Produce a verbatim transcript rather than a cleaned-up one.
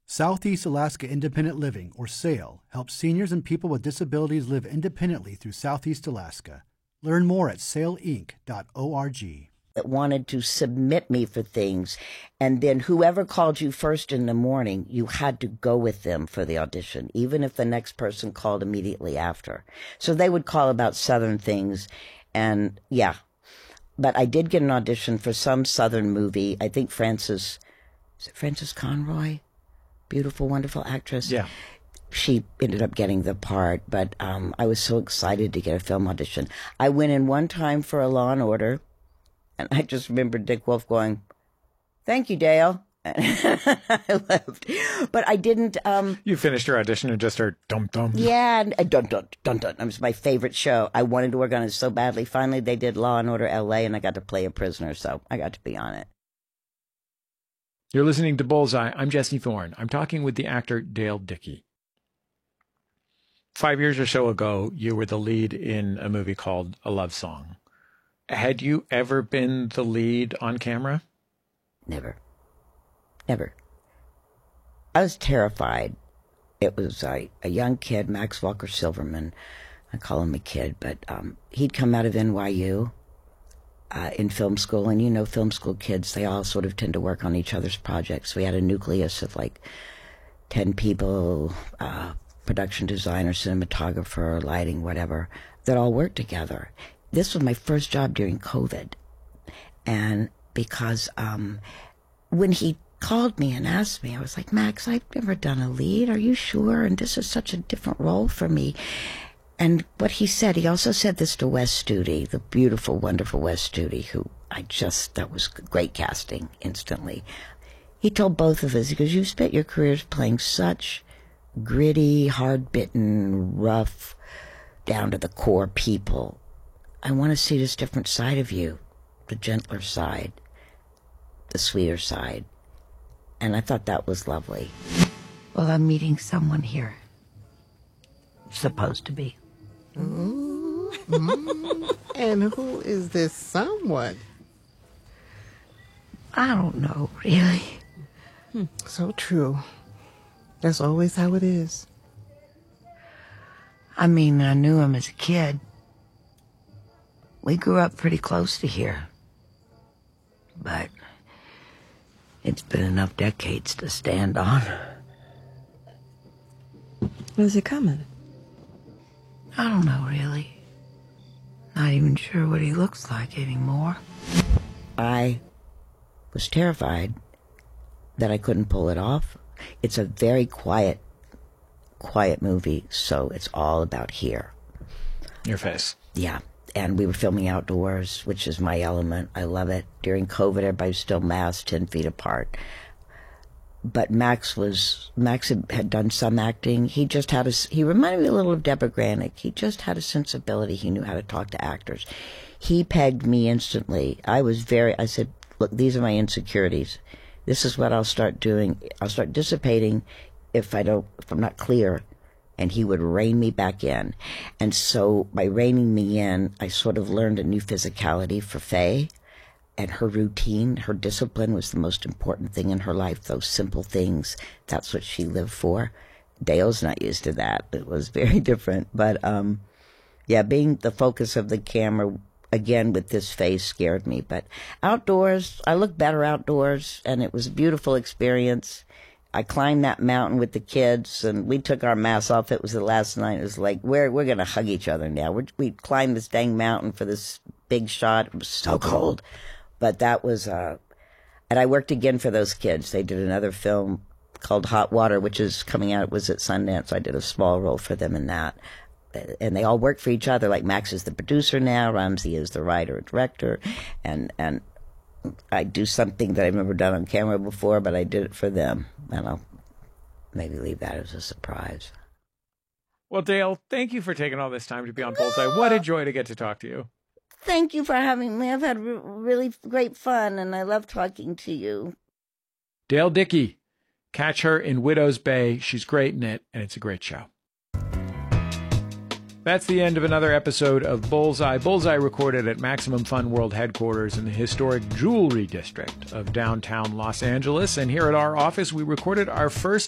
Southeast Alaska Independent Living, or SAIL, helps seniors and people with disabilities live independently through Southeast Alaska. Learn more at sail inc dot org. That wanted to submit me for things, and then whoever called you first in the morning, you had to go with them for the audition, even if the next person called immediately after. So they would call about Southern things, and yeah. But I did get an audition for some Southern movie. I think Frances, is it Frances Conroy? Beautiful, wonderful actress. Yeah. She ended up getting the part, but um, I was so excited to get a film audition. I went in one time for a Law and Order, and I just remember Dick Wolf going, "Thank you, Dale." And I left. But I didn't... Um, you finished your audition and just heard dum-dum. Yeah, and, uh, dun-dun, dun-dun. It was my favorite show. I wanted to work on it so badly. Finally, they did Law and Order L A, and I got to play a prisoner, so I got to be on it. You're listening to Bullseye. I'm Jesse Thorne. I'm talking with the actor Dale Dickey. Five years or so ago, you were the lead in a movie called A Love Song. Had you ever been the lead on camera? Never. Never. I was terrified. It was uh, a young kid, Max Walker Silverman. I call him a kid, but um, he'd come out of N Y U. Uh, in film school, and you know film school kids, they all sort of tend to work on each other's projects. We had a nucleus of like ten people, uh, production designer, cinematographer, lighting, whatever, that all worked together. This was my first job during COVID. And because um, when he called me and asked me, I was like, "Max, I've never done a lead. Are you sure? And this is such a different role for me." And what he said, he also said this to Wes Studi, the beautiful, wonderful Wes Studi, who I just, that was great casting instantly. He told both of us, he goes, "You've spent your careers playing such gritty, hard-bitten, rough, down-to-the-core people. I want to see this different side of you, the gentler side, the sweeter side." And I thought that was lovely. Well, I'm meeting someone here. Supposed to be. Mm-hmm. And who is this someone? I don't know, really. Hmm. So true. That's always how it is. I mean, I knew him as a kid. We grew up pretty close to here. But it's been enough decades to stand on. When's he coming? I don't know, really. Not even sure what he looks like anymore. I was terrified that I couldn't pull it off. It's a very quiet, quiet movie, so it's all about here. Your face. Yeah. And we were filming outdoors, which is my element. I love it. During COVID, everybody was still masked ten feet apart. But Max was, Max had, had done some acting. He just had a, he reminded me a little of Deborah Granick. He just had a sensibility. He knew how to talk to actors. He pegged me instantly. I was very, I said, "Look, these are my insecurities. This is what I'll start doing. I'll start dissipating if I don't, if I'm not clear." And he would rein me back in. And so by reining me in, I sort of learned a new physicality for Faye. And her routine, her discipline was the most important thing in her life. Those simple things, that's what she lived for. Dale's not used to that. It was very different. But, um, yeah, being the focus of the camera, again, with this face scared me. But outdoors, I look better outdoors, and it was a beautiful experience. I climbed that mountain with the kids, and we took our masks off. It was the last night. It was like, we're, we're going to hug each other now. We're, we climbed this dang mountain for this big shot. It was so cold. But that was, uh, and I worked again for those kids. They did another film called Hot Water, which is coming out. It was at Sundance. So I did a small role for them in that. And they all work for each other. Like Max is the producer now. Ramsey is the writer and director. And, and I do something that I've never done on camera before, but I did it for them. And I'll maybe leave that as a surprise. Well, Dale, thank you for taking all this time to be on Bullseye. What a joy to get to talk to you. Thank you for having me. I've had re- really great fun, and I love talking to you. Dale Dickey. Catch her in Widow's Bay. She's great in it, and it's a great show. That's the end of another episode of Bullseye. Bullseye recorded at Maximum Fun World headquarters in the historic Jewelry District of downtown Los Angeles. And here at our office, we recorded our first